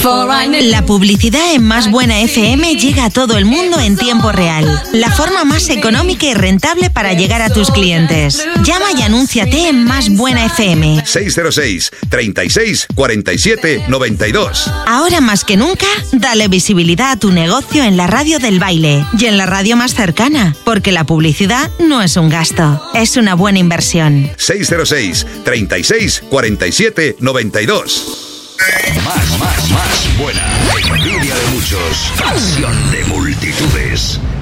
La publicidad en Más Buena FM llega a todo el mundo en tiempo real. La forma más económica y rentable para llegar a tus clientes. Llama y anúnciate en Más Buena FM. 606 36 47 92. Ahora más que nunca, dale visibilidad a tu negocio en la radio del baile y en la radio más cercana, porque la publicidad no es un gasto, es una buena inversión. 606 36 47 92. Más buena. Envidia de muchos. Pasión de multitudes.